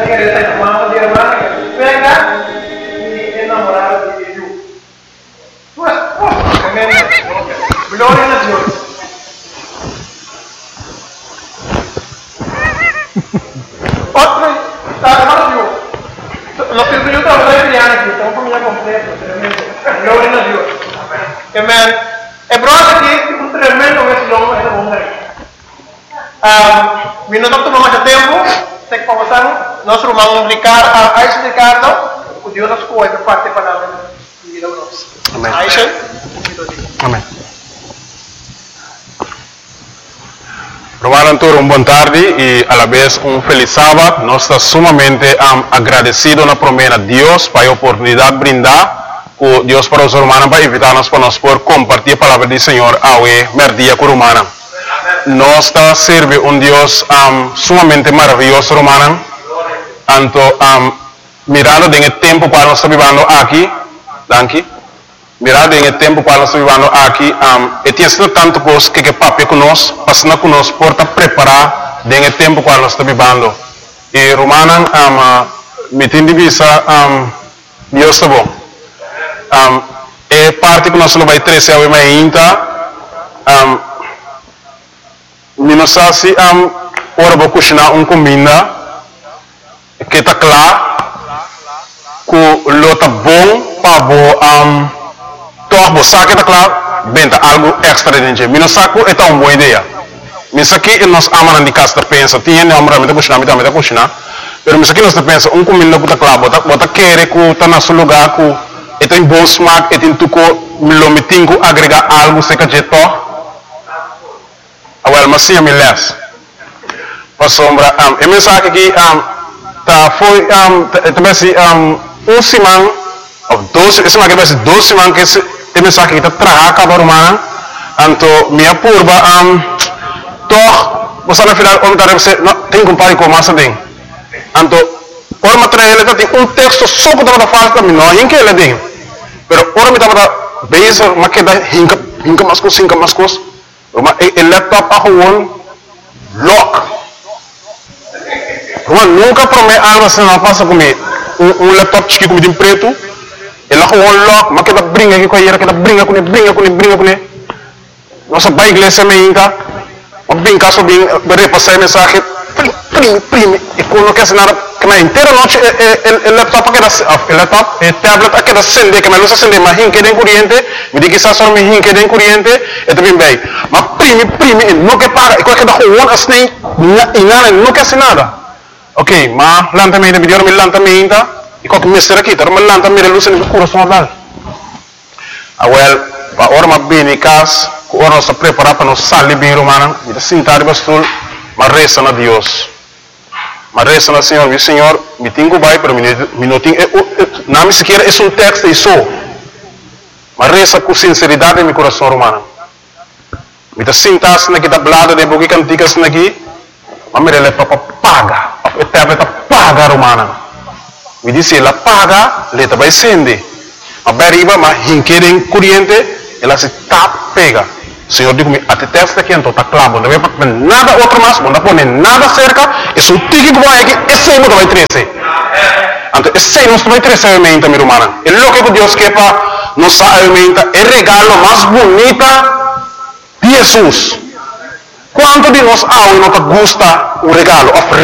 regresa a mamá de hermana que venga y enamorada de Dios. Tu esposa, tremendo. Gloria a Dios. Otro, hermano Dios. Los que yo trabajo de crianza, que estamos familia completa, tremendo. Gloria a Dios. Amén. É brother aqui um tremendo vacilão essa mulher. Vindo do mais tempo, tem que conversar. Nós vamos explicar o Deus das coisas parte da palavra de vida nossa. Amém. Aisha. Amém. Romaran Tour, boa tarde e a la vez feliz sábado. Nós estamos sumamente agradecidos na promessa de Deus para a oportunidade brindar. Deus para os romanos para invitar-nos para nós por compartilhar a palavra do Senhor ao merdia com romana. Nós está serve Deus sumamente maravilhoso romana. Anto mirando em tempo para nós vivendo aqui, danke. Mirando em tempo para nós vivendo aqui, e tem sido tanto coisa que papi conosco, passando conosco por preparar em tempo para nós vivendo. E romana me tem de vista Deus está bom. É parte que nós vai trazer ao ainda não sei se ora vou cozinhar comida que está claro que lo tá bom para vou toch sabe que está claro benta algo extra dentro não sabe é uma boa ideia mas aqui nós amamos de casa pensa tinha não amamos de cozinhar mas mas aqui nós pensa comida que está claro bota querer que está no seu lugar que tem bom smaak, tem tuco milomitingo agregar algo seca de to. Awal masih milas. Pasombra e mensagem aqui tá foi também se simang of 12 esse mais que 12 simang que tem mensagem que tá traga cada romana anto minha purba toh você na final om tarem se tem compare com massa tem anto or material tem texto só para falar também não em que ele tem. Pero orang minta pada base makin dah hingga maskus, rumah laptop aku lock. Rumah nunca promete algo assim na passa comigo. Laptop chique comigo em preto, ele aku lock, makin dah brinca aqui com ele, kita brinca com ele. Nossa baik igreja meinka, brinca só bem, repassar mensagem, prime, e quando quer assinar na inteira noite el laptop tablet aqui da acende que me luz acende mas hinque den corriente me diz que está só me hinque den corriente é também bem mas prime não que paga e qualquer da one assim não quer assim nada ok mas lentamente me deu lentamente e qualquer mister aqui tá mas lentamente luz no coração dal awel pa ora ma bem cas ora nós preparar para nós sair bem romana e sentar bastul mas resta na Deus. Mas resta na Senhor, meu Senhor, me tenho vai para minutinho, não me sequer é texto e só. Mas resta com sinceridade em meu coração romano. Me dá sintas na que dá blada de boca canticas na que, mas me dá para paga, para paga romana. Me disse ela paga, ela vai sende. Mas beriba, mas hinquerem corriente, ela se tap pega. Senhor digo-me, até testa aqui então está claro, não vai para nada outro mais, não pôr nada cerca, e se o tique que vai aqui, esse aí não vai crescer. Então, esse aí não vai crescer a mente, minha irmã. E o que Deus quer para nossa mente é o regalo mais bonito de Jesus. Quanto de nós não gosta o regalo?